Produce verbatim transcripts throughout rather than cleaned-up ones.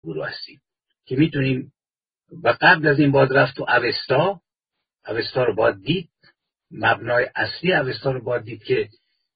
گروه هستیم که میتونیم. و قبل از این باید رفت تو اوستا. اوستا رو باید دید، مبنای اصلی اوستا رو باید دید که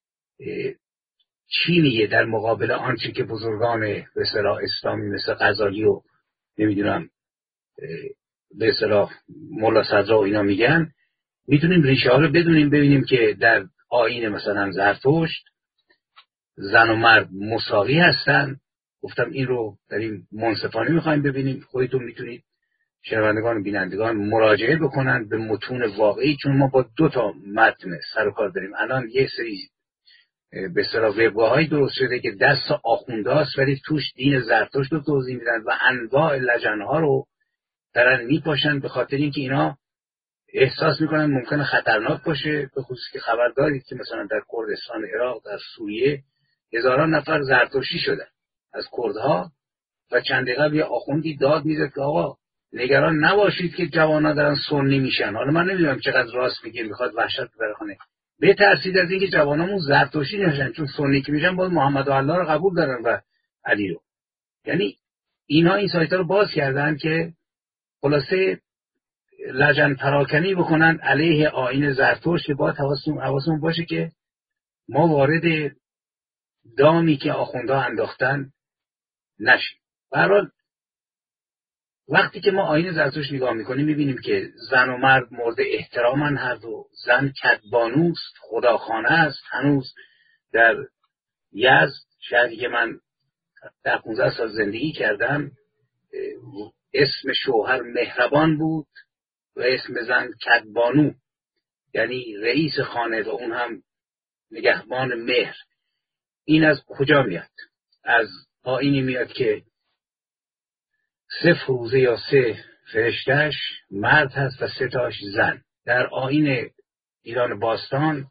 چی میگه در مقابل آنچه که بزرگان به اصطلاح اسلامی مثل غزالی و نمیدونم به اصطلاح مولا صدرا و اینا میگن. میتونیم ریشه ها رو بدونیم، ببینیم که در آیین مثلا زرتشت زن و مرد مساوی هستن. گفتم این رو در این منصفانه میخوایم ببینیم. خودتون میتونید شنوندگان و بینندگان مراجعه بکنن به متون واقعی، چون ما با دو تا متن سر و کار داریم. الان یه سری به اصطلاح وبگاه‌های درست شده که دست آخوندهاست، ولی توش دین زرتشت رو توضیح میدن و انواع لجن‌ها رو دارن میپاشن، به خاطر اینکه اینا احساس میکنن ممکنه خطرناک باشه. به خصوص که خبر دارید که مثلا در کردستان عراق، در سوریه هزاران نفر زرتشتی شدن از کردها و چند دقیقه قبل یه آخوندی داد میزد که آقا نگران نباشید که جوانا دارن سنی میشن. حالا من نمیدونم چقدر راست میگه، میخواد وحشت برخونه. بترسید از اینکه جوانامون زرتشتی نشن، چون سنی که میشن باید محمد و الله رو قبول دارن و علی رو. یعنی اینا این سایت ها رو باز کردن که خلاصه لجن پراکنی بکنن علیه آیین زرتشت، که باید حواسمون باشه که ما وارد دامی که آخوندها انداختن نشیم. به هر حال وقتی که ما آیین زرتشت نگاه میکنیم میبینیم که زن و مرد مورد احترامن، هر دو. زن کدبانوست، خداخانه است. هنوز در یزد، شهری که من در پانزده سال زندگی کردم، اسم شوهر مهربان بود و اسم زن کدبانو، یعنی رئیس خانه و اون هم نگهبان مهر. این از کجا میاد؟ از آیینی میاد که سه فروزه یا سه فرشتش مرد هست و سه تاش زن. در آیین ایران باستان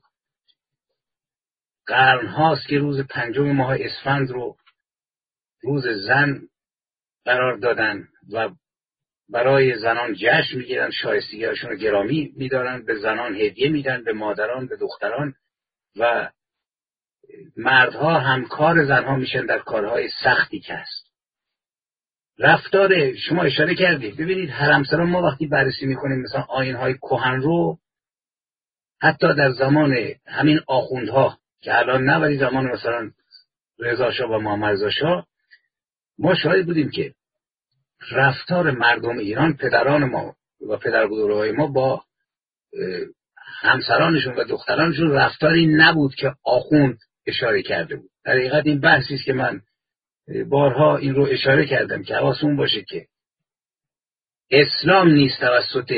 قرن هاست که روز پنجم ماه اسفند رو روز زن قرار دادن و برای زنان جشن میگیرن، شایستگی هاشون رو گرامی میدارن، به زنان هدیه میدن، به مادران، به دختران، و مردها همکار زنها میشن در کارهای سختی که هست. رفتار شما اشاره کردید، ببینید حرمسران ما وقتی بررسی میکنیم مثلا آیین‌های کهن رو، حتی در زمان همین آخوندها که الان نه، ولی زمان مثلا رضا شاه و محمد رضا شاه، ما شاهد بودیم که رفتار مردم ایران، پدران ما و پدربزرگای ما با همسرانشون و دخترانشون رفتاری نبود که آخوند اشاره کرده بود. در حقیقت این بحثی است که من بارها این رو اشاره کردم که حواسمون باشه که اسلام نیست توسط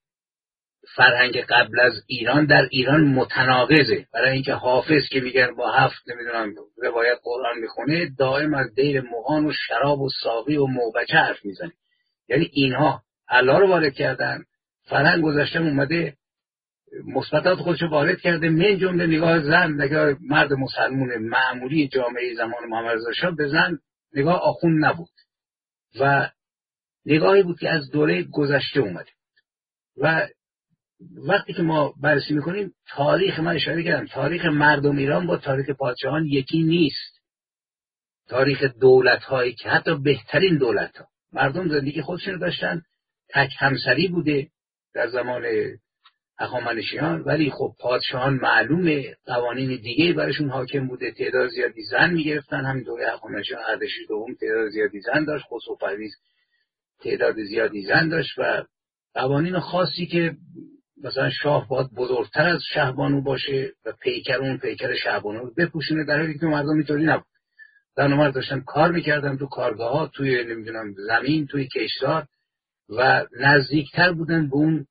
فرهنگ قبل از ایران در ایران متناقضه. برای اینکه حافظ که میگن با هفت نمیدونم روایت قرآن میخونه، دائم از دیر مغان و شراب و ساقی و موبچه حرف میزنه. یعنی اینها الله رو وارد کردن، فرهنگ گذشته اومده مثبتات خودشو وارد کرده، من جمله نگاه زن، نگاه مرد مسلمون معمولی جامعه زمان محمد رضا شاه به زن نگاه آخوند نبود و نگاهی بود که از دوره گذشته اومده. و وقتی که ما بررسی میکنیم تاریخ، من اشاره کردم تاریخ مردم ایران با تاریخ پادشاهان یکی نیست. تاریخ دولت هایی که حتی بهترین دولت ها مردم زندگی خودشون داشتن، تک همسری بوده در زمان هخامنشیان، ولی خب پادشاهان معلومه قوانین دیگه براشون حاکم بوده، تعداد زیادی زن میگرفتن. همین دوره هخامنشیان اردشیر دوم تعداد زیادی زن داشت، خسرو پرویز تعداد زیادی زن داشت و قوانین خاصی که مثلا شاه باید بزرگتر از شهبانو باشه و پیکر اون پیکر شهبانو رو بپوشونه، در حالی که مردم اینطوری نبود. زن و مرد داشتن کار میکردن تو کارگاه ها، توی نمیدونم زمین، توی کشتار، و نزدیکتر بودن به اون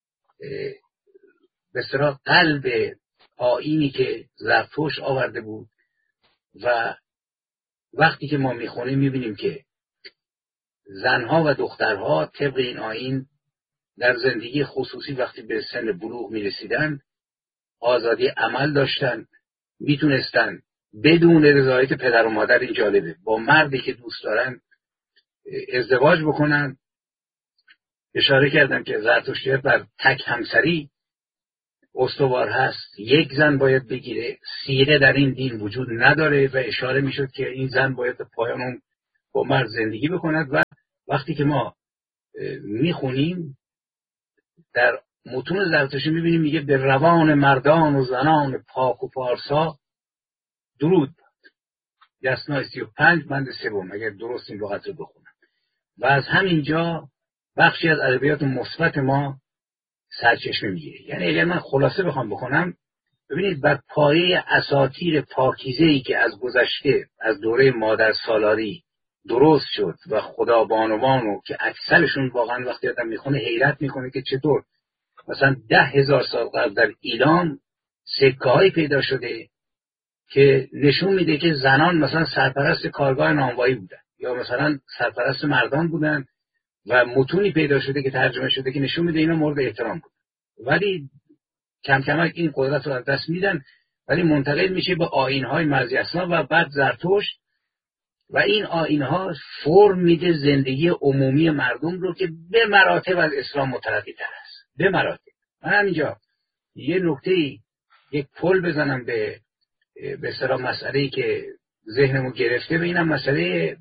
به اصطلاح قلب آیینی که زرتشت آورده بود. و وقتی که ما میخونیم میبینیم که زنها و دخترها طبق این آیین در زندگی خصوصی وقتی به سن بلوغ میرسیدن آزادی عمل داشتن، میتونستن بدون رضایت پدر و مادر، این جالبه، با مردی که دوست دارن ازدواج بکنن. اشاره کردم که زرتشتیت بر تک همسری استوار هست، یک زن باید بگیره. سیغه در این دین وجود نداره و اشاره میشد که این زن باید پایان با مرد زندگی بکند و وقتی که ما میخونیم در متون زرتشتی میبینیم میگه به روان مردان و زنان پاک و پارسا درود یسنا سی و پنج بند سوم، اگر درست این لغت رو بخونم. و از همینجا بخشی از ادبیات مثبت ما سرچشمه میگیره. یعنی اگر من خلاصه بخوام بخونم، ببینید بر پایه اساطیر پاکیزه‌ای که از گذشته از دوره مادر سالاری درست شد و خدا بانوانو که اکثرشون واقعا وقتی آدم میخونه حیرت میکنه که چطور مثلا ده هزار سال قبل در ایران سکه‌هایی پیدا شده که نشون میده که زنان مثلا سرپرست کارگاه نانوایی بودن یا مثلا سرپرست مردان بودن و متونی پیدا شده که ترجمه شده که نشون میده اینا مورد احترام بود. ولی کم کم این قدرت رو از دست میدن، ولی منتقل میشه به آیین‌های مرزی اسلام و بعد زرتشت و این آیین‌ها فرم میده زندگی عمومی مردم رو که به مراتب از اسلام مترقی تر است. به مراتب. من همینجا یه نکته‌ای یک پل بزنم به به اصطلاح مسئله‌ای که ذهنمو گرفته، به اینم مسئله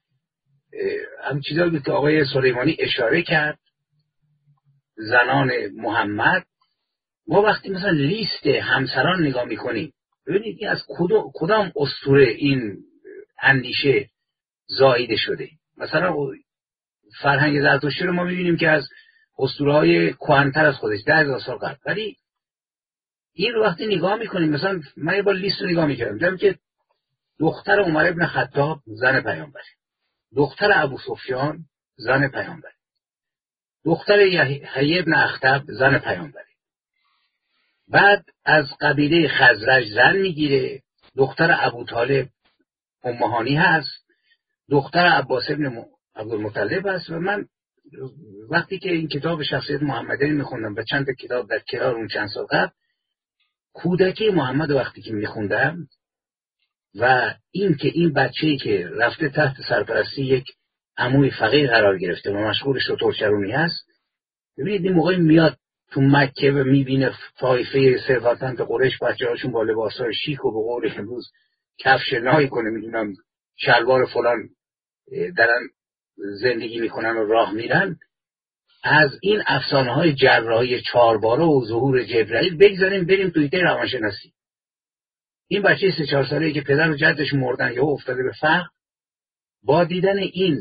هم چیزایی بود که آقای سلیمانی اشاره کرد، زنان محمد. ما وقتی مثلا لیست همسران نگاه میکنیم، ببینید این از کدام کدام اسطوره این اندیشه زاییده شده. مثلا فرهنگ زرتشتی رو ما میبینیم که از اسطوره‌های کهن‌تر از خودش ده هزار سال قبل، ولی این رو وقتی نگاه میکنیم، مثلا من یه بار لیست رو نگاه میکردم دیدم که دختر عمر ابن خطاب زن پیامبر، دختر ابو سفیان زن پیامبر، دختر یحیی ابن اخطب زن پیامبر، بعد از قبیله خزرج زن میگیره، دختر ابو طالب امهانی هست، دختر عباس ابن عبدالمطلب هست. و من وقتی که این کتاب شخصیت محمدی میخوندم و چند تا کتاب در کنار اون چند سال قبل، کودکی محمد وقتی که میخوندم و این که این بچه‌ای که رفته تحت سرپرستی یک عموی فقیه قرار گرفته و مشغول شترچرونی هست، ببینید این موقع میاد تو مکه و میبینه طایفه ثروتمند قریش بچه‌هاشون با لباسای شیک و به قول امروز کفش نای کنه، میدونم شلوار فلان دارن زندگی میکنن و راه میرن. از این افسانه‌های جراحی چهارباره و ظهور جبرائیل بگذاریم بریم توی ایده روانشناسی. این بچه سه چهار ساله‌ای که پدر و جدش مردن یا افتاده به فقر، با دیدن این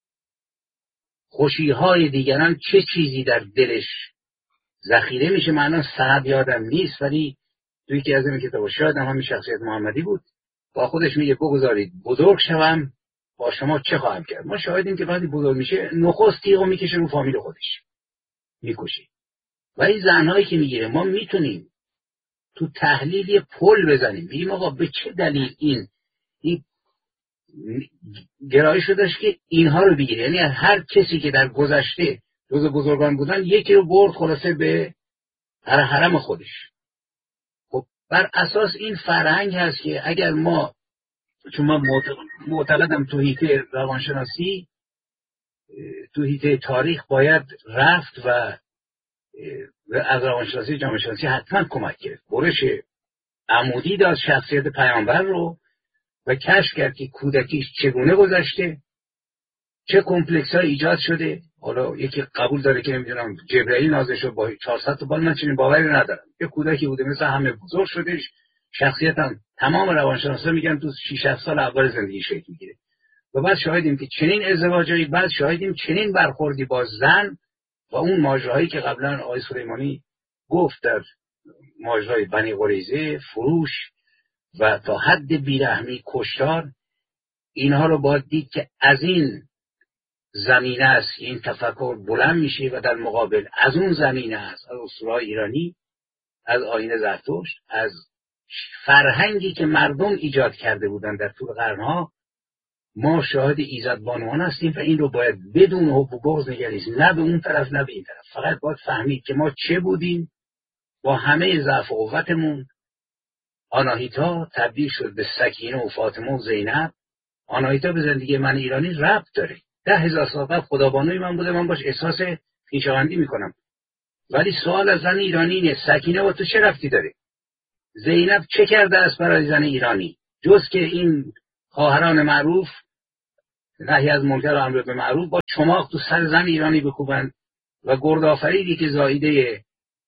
خوشی‌های دیگران چه چیزی در دلش ذخیره میشه. معنا سند یادم نیست، ولی توی که از این کتاب شاید هم همین شخصیت محمدی بود، با خودش میگه بگذارید بزرگ شوم با شما چه خواهم کرد. ما شاهدیم که وقتی بزرگ میشه نخست تیغو میکشه رو فامیل خودش میکشه. ولی زنهایی که میگیره ما میتونیم تو تحلیل یه پل بزنیم، بگیم آقا به چه دلیل این این گرایش رو داشت که اینها رو بگیره. یعنی هر کسی که در گذشته جز بزرگان بودن یکی رو برد خلاصه به حرم خودش. خب بر اساس این فرهنگ هست که اگر ما، چون من معتقدم تو حیطه روانشناسی تو حیطه تاریخ باید رفت و از روانشناسی جامعه شناسی حتما کمک گرفت، برش عمودی داد شخصیت پیامبر رو و کشف کرد که کودکیش چگونه گذشته، چه کمپلکس ها ایجاد شده. حالا یکی قبول داره که نمیدونم جبرائیل نازل شد با چهارصد تا بال، من چنین باوری ندارم. یه کودکی بوده مثل همه بزرگ شدهش، شخصیتم تمام روانشناسا میگن تو شش هفت سال اول زندگی شکل میگیره. و بعد شاهدیم که چنین ازدواجی، بعد شاهدیم چنین برخوردی با زن و اون ماجراهایی که قبلا آقای سلیمانی گفت در ماجرای بنی قریظه، فروش و تا حد بیرحمی کشتار. اینها رو باید دید که از این زمینه است که این تفکر بلند میشه و در مقابل از اون زمینه است، از اسطوره‌های ایرانی، از آیین زرتشت، از فرهنگی که مردم ایجاد کرده بودن در طول قرنها، ما شاهد ایزدبانوان هستیم و این رو باید بدون حب و بغض نگریست، نه به اون طرف نه به این طرف. فقط باید فهمید که ما چه بودیم. با همه ضعف و قوتمون آناهیتا تبدیل شد به سکینه و فاطمه و زینب. آناهیتا به زندگی من ایرانی ربط داره. ده هزار سال قبل خدابانوی من بوده، من باش احساس خویشاوندی میکنم. ولی سوال از زن ایرانی اینه سکینه با تو چه ربطی داره؟ زینب چه کرده است برای زن ایرانی جز که این خواهران معروف نهی از منکر و امر به معروف با چماق تو سر زن ایرانی بکوبند و گردآفریدی که زایده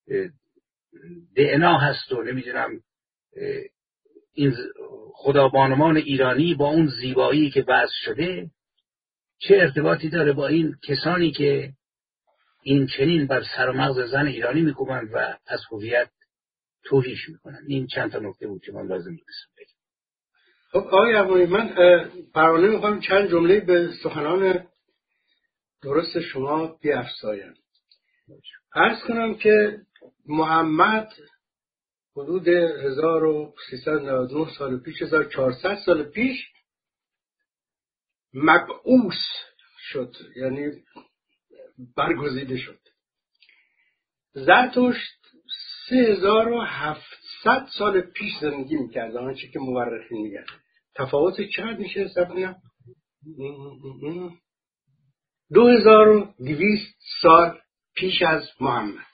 دعنا هست و نمیدونم این خدابانمان ایرانی با اون زیبایی که وضع شده چه ارتباطی داره با این کسانی که این چنین بر سر و مغز زن ایرانی میکوبند و از هویت توهیش میکنند. این چند تا نکته بود که من لازم می‌دونستم بگم. خب آقای افغانی، من پروانه میخوام چند جمله به سخنان درست شما بیفزایم. عرض کنم که محمد حدود هزار و سیصد و نود و نه سال پیش، هزار و چهارصد سال پیش مبعوث شد، یعنی برگزیده شد. زرتشت سه هزار و هفتصد سال پیش زندگی میکرد، آنچه که مورخین میگن. تفاوت چقدر میشه حساب کنم؟ دو هزار و دویست سال پیش از محمد.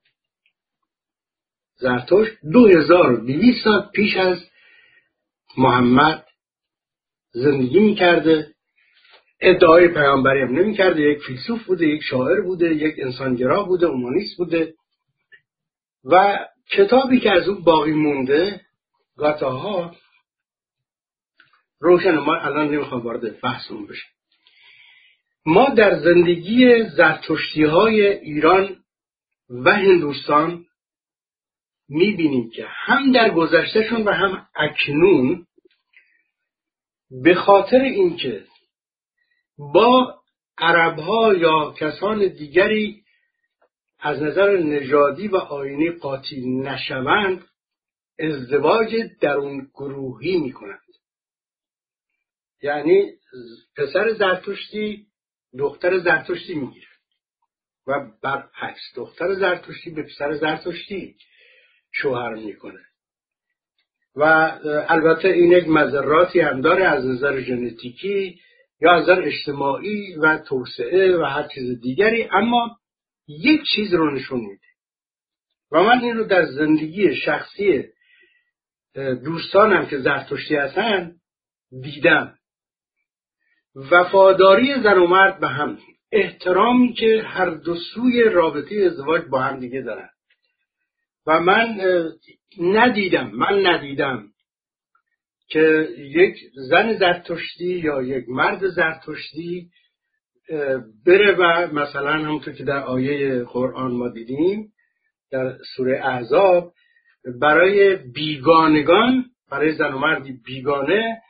زرتشت دو هزار و دویست سال پیش از محمد زندگی میکرده. ادعای پیامبری هم نمیکرده. یک فیلسوف بوده، یک شاعر بوده، یک انسانگرا بوده، اومانیست بوده. و کتابی که از اون باقی مونده، گاتاها، روشن. ما الان نمیخوام وارد بحثمون بشیم. ما در زندگی زرتشتی های ایران و هندوستان میبینیم که هم در گذشتهشون و هم اکنون به خاطر اینکه با عربها یا کسان دیگری از نظر نژادی و آیینی قاطی نشوند، ازدواج درون گروهی میکنند. یعنی پسر زرتشتی دختر زرتشتی میگیره و برعکس دختر زرتشتی به پسر زرتشتی شوهر میکنه. و البته این یک مضراتی هم داره از نظر ژنتیکی یا از نظر اجتماعی و توسعه و هر چیز دیگری، اما یک چیز رو نشون میده و من این رو در زندگی شخصی دوستانم که زرتشتی هستن دیدم. وفاداری زن و مرد به هم، احترامی که هر دو سوی رابطه ازدواج با هم دیگه دارن. و من ندیدم من ندیدم که یک زن زرتشتی یا یک مرد زرتشتی بره و مثلا همونطور که در آیه قرآن ما دیدیم در سوره احزاب، برای بیگانگان، برای زن و مردی بیگانه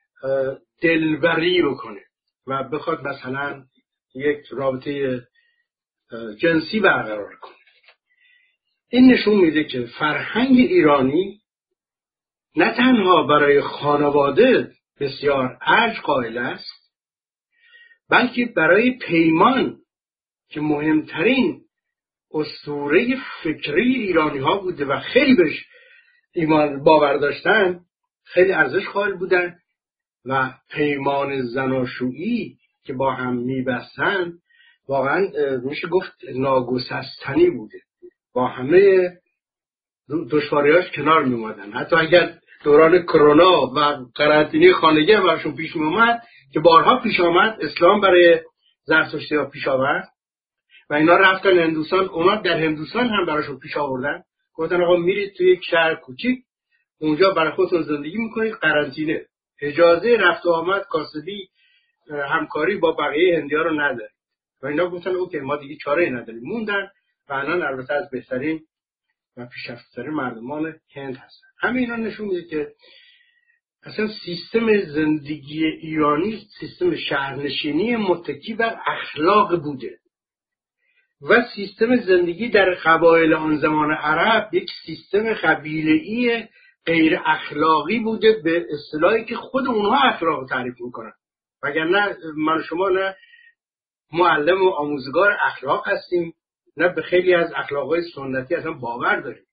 دلبری بکنه و بخواد مثلا یک رابطه جنسی برقرار کنه. این نشون میده که فرهنگ ایرانی نه تنها برای خانواده بسیار ارج قائل است، بلکه برای پیمان که مهمترین اسطوره فکری ایرانی ها بوده و خیلی بهش ایمان باور داشتن، خیلی ارزش قائل بودن. و پیمان زناشویی که با هم میبستن واقعا میشه گفت ناگسستنی بوده، با همه دشواریاش کنار میومدن. حتی اگر دوران کرونا و قرنطینه خانگی هم براشون پیش میومد که بارها پیش آمد، اسلام برای زرتشتی ها پیش آورد و اینا رفتن هندوستان، اومد در هندوستان هم براشون پیش آوردن، گفتن آقا میرید توی یک شهر کوچیک، اونجا برای خودتون زندگی میکنید، قرنطینه، اجازه رفت و آمد، کاسبی، همکاری با بقیه هندی‌ها رو نداره. و اینا گفتن اوکی ما دیگه چاره‌ای نداریم، موندن و الان البته از بهترین و پیشرفته‌ترین مردمان هند هستن. همه اینا نشون میده که اصلا سیستم زندگی ایرانی سیستم شهرنشینی متکی بر اخلاق بوده و سیستم زندگی در قبایل آن زمان عرب یک سیستم قبیله‌ای غیر اخلاقی بوده، به اصطلاحی که خود اونها اخلاق تعریف میکنن. وگرنه من و شما نه معلم و آموزگار اخلاق هستیم، نه به خیلی از اخلاقهای سنتی اصلا باور داریم.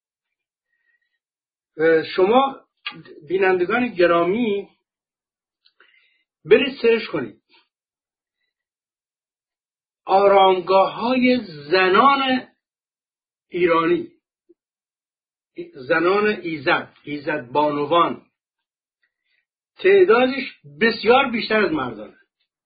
شما بینندگان گرامی برید سرچ کنید آرامگاه های زنان ایرانی، زنان ایزد، ایزد بانوان، تعدادش بسیار بیشتر از مردانه.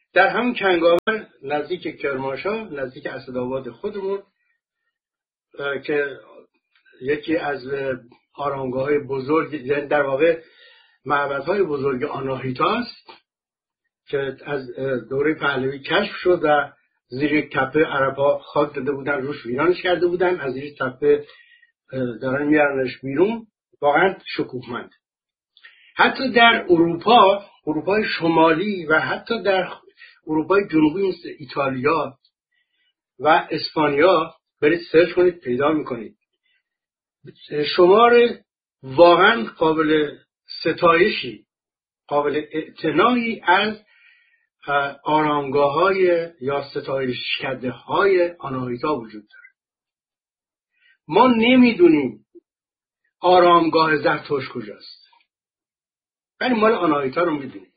در همون کنگاور نزدیک کرمانشاه، نزدیک اسدآباد خودمون که یکی از آرامگاه‌های بزرگ، در واقع معبدهای بزرگ آناهیتاست که از دوره پهلوی کشف شد و زیر تپه عرب‌ها خاک داده بودن، روش ویرانش کرده بودن، از زیر تپه دارن میارنش بیرون. واقعا شکوهمند. حتی در اروپا، اروپای شمالی و حتی در اروپای جنوبی مثل ایتالیا و اسپانیا، برید سرچ کنید پیدا میکنید شمار واقعا قابل ستایشی، قابل اعتنایی از آرامگاه های یا ستایشکده های آناهیتا وجود داره. ما نمیدونیم آرامگاه زرتشت کجاست، ولی مال آناهیتا رو میدونیم.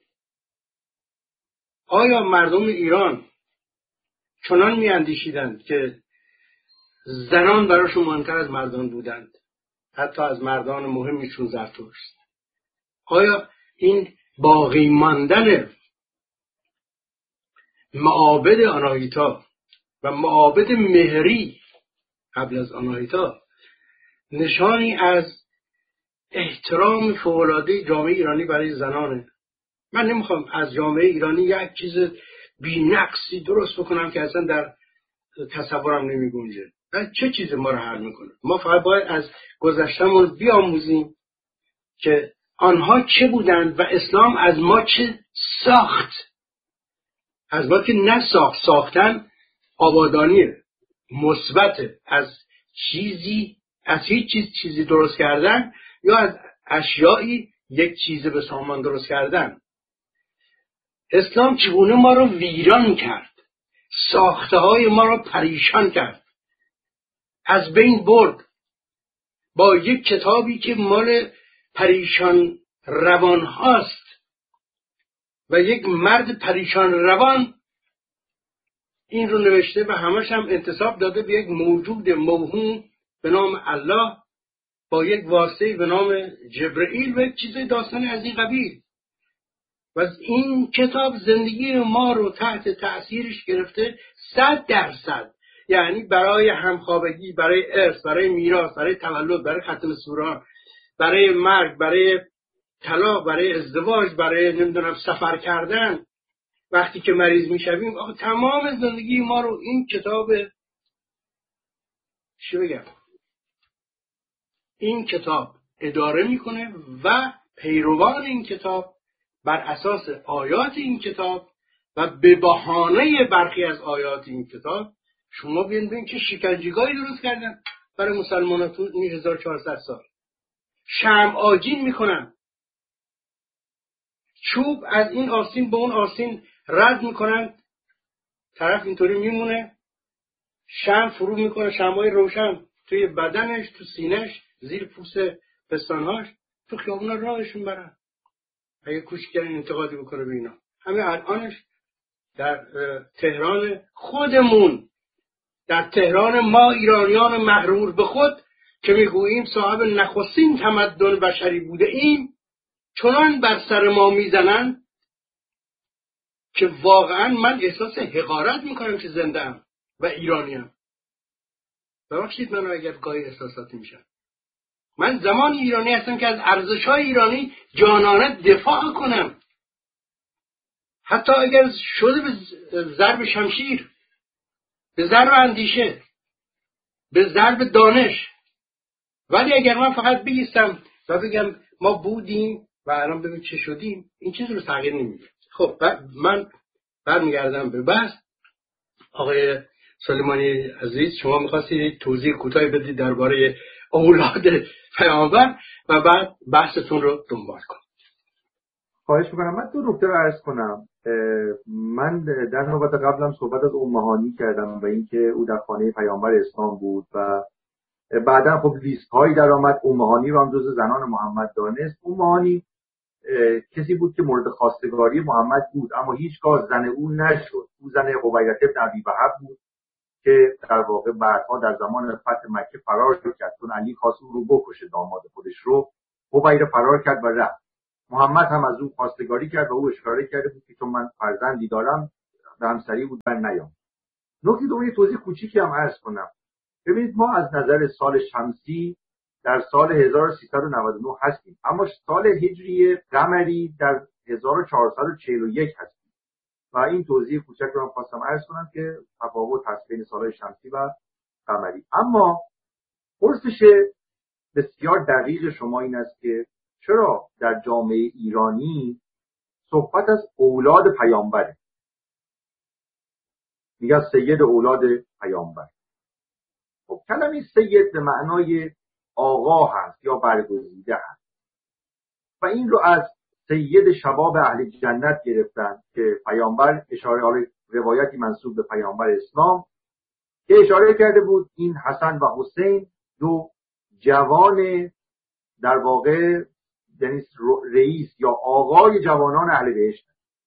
آیا مردم ایران چنان میاندیشیدند که زنان براشون مهمتر از مردان بودند، حتی از مردان مهمی چون زرتشت؟ آیا این باقی ماندن معابد آناهیتا و معابد مهری قبل از آناهیتا نشانی از احترام فوق‌العاده جامعه ایرانی برای زنانه؟ من نمیخوام از جامعه ایرانی یک چیز بی‌نقصی درست بکنم که اصلا در تصورم نمیگنجه. چه چیزی ما رو حل میکنه؟ ما فقط باید از گذشته‌مون بیاموزیم که آنها چه بودند و اسلام از ما چه ساخت. از ما که نساخت، ساختن آبادانیه، مثبته. از چیزی، از هیچ چیز چیزی درست کردن یا از اشیایی یک چیز به سامان درست کردن. اسلام چگونه ما رو ویران کرد، ساخته های ما رو پریشان کرد، از بین برد با یک کتابی که مال پریشان روان هاست و یک مرد پریشان روان این رو نوشته و همش هم انتساب داده به یک موجود موهوم به نام الله با یک واسطه به نام جبرئیل و یک چیز داستانی از این قبیل. و این کتاب زندگی ما رو تحت تأثیرش گرفته صد درصد. یعنی برای همخوابگی، برای ارث، برای میراث، برای تولد، برای ختم سوره، برای مرگ، برای طلاق، برای ازدواج، برای نمیدونم سفر کردن، وقتی که مریض میشویم، آخه تمام زندگی ما رو این کتاب چی بگم این کتاب اداره میکنه و پیروان این کتاب بر اساس آیات این کتاب و به بهانه برخی از آیات این کتاب شما ببینید که شکنجهگاهی درست کردن برای مسلمانان تو این هزار و چهارصد سال. شمع آجین میکنن، چوب از این آستین به اون آستین رد میکنن، طرف اینطوری میمونه، شمع فرو میکنه، شمعای روشن توی بدنش، تو سینهش، زیر پوست پستانهاش، تو خیابونا راهشون برن. اگه کوچکترین انتقادی بکنه به اینا، همه الانش در تهران خودمون، در تهران ما ایرانیان مغرور به خود که میگوییم صاحب نخستین تمدن بشری بوده ایم، چنان بر سر ما میزنن که واقعا من احساس حقارت میکنم که زنده ام و ایرانیم. ببخشید من اگر گاهی احساساتی میشم. من زمان ایرانی هستم که از ارزش‌های ایرانی جانانه دفاع کنم، حتی اگر شده به ضرب شمشیر، به ضرب اندیشه، به ضرب دانش. ولی اگر من فقط بایستم و بگم ما بودیم و الان ببین چه شدیم، این چیز رو تغییر نمیده. خب من برمیگردم به بحث. آقای سلیمانی عزیز، شما می‌خواستید توضیح کوتاهی بدید درباره اولاد پیامبر و بعد بحثتون رو دنبال کنید. خواهش می‌کنم. من دو نکته عرض کنم. من در نوبت قبلم صحبت از امهانی کردم و اینکه او در خانه پیامبر اسلام بود و بعدا خب لیست‌هایی در آمد. امهانی رو هم جز زنان محمد دانست. امهانی کسی بود که مورد خواستگاری محمد بود، اما هیچگاه زن او نشد. او زن حویرة بن ابی وهب بود که در واقع بعدها در زمان فتح مکه فرار کرد، چون علی خواست او رو بکشه، داماد خودش رو. حویرة فرار کرد و رفت. محمد هم از او خواستگاری کرد و او اشاره کرده بود که چون من فرزندی دارم به همسری بود و نیام. نکته دوم توضیح کوچیکی هم عرض کنم. ببینید ما از نظر سال شمسی در سال هزار و سیصد و نود و نه هستیم، اما سال هجری قمری در هزار و چهارصد و چهل و یک هستیم و این توضیح کوچک رو هم خواستم عرض کنم که تفاوت هست بین سالهای شمسی و قمری. اما پرسش بسیار دقیق شما این است که چرا در جامعه ایرانی صحبت از اولاد پیامبره؟ میگه سید اولاد پیامبر. خب کلمه سید به معنای آقا هست یا برگزیده هست و این رو از سید شباب اهل جنت گرفتن که پیامبر اشاره، حالا روایتی منسوب به پیامبر اسلام که اشاره کرده بود این حسن و حسین دو جوان در واقع یعنی رئیس یا آقای جوانان اهل بهشت.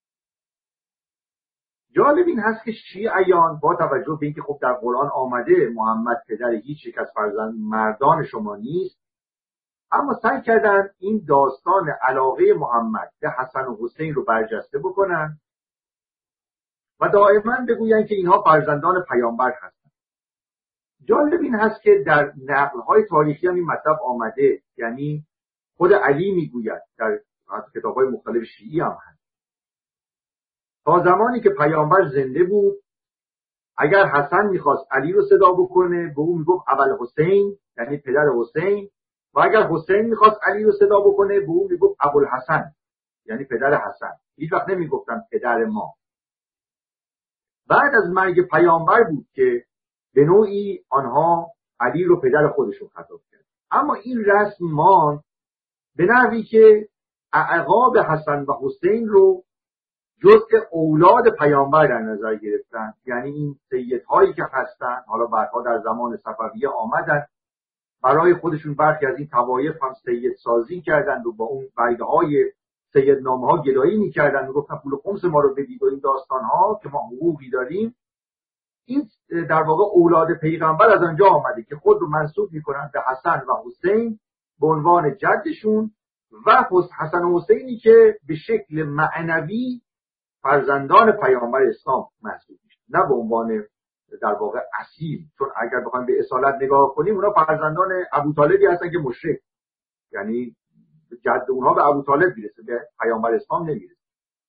جالب این هست که شیعیان با توجه به اینکه خب در قرآن آمده محمد پدر هیچ یک از فرزند مردان شما نیست، اما سعی کردن این داستان علاقه محمد به حسن و حسین رو برجسته بکنن و دائما بگوین که اینها فرزندان پیامبر هستند. جالب این هست که در نقل‌های تاریخی هم این مطلب آمده، یعنی خود علی میگوید در کتاب‌های مختلف شیعی هم هست تا زمانی که پیامبر زنده بود اگر حسن میخواست علی رو صدا بکنه به اون میگفت ابوالحسین یعنی پدر حسین، و اگر حسین میخواست علی رو صدا بکنه به اون میگفت ابوالحسن یعنی پدر حسن. هیچ وقت نمیگفتن پدر ما. بعد از مرگ پیامبر بود که به نوعی آنها علی رو پدر خودشون خطاب کرد. اما این رسم ماند به نحوی که اعقاب حسن و حسین رو جزء اولاد پیامبر در نظر گرفتن، یعنی این سیدهایی که هستن حالا بعدها در زمان صفویه آمدن برای خودشون برخی از این طوایف هم سید سازی کردند و با اون بیعه‌های سیدنامه ها گدایی می‌کردند، میگفتن پول خمس ما رو بدید و این داستان ها که ما حقوقی داریم. این در واقع اولاد پیغمبر از آنجا آمده که خود رو منسوب می‌کنند به حسن و حسین به عنوان جدشون و حسن و حسینی که به شکل معنوی فرزندان پیامبر اسلام محسوب میشن، نه به عنوان در واقع اصیل، چون اگر بخوایم به اصالت نگاه کنیم اونا فرزندان ابوطالبی هستن که مشرک، یعنی جد اونها به ابوطالب میرسه به پیامبر اسلام نمیرسه.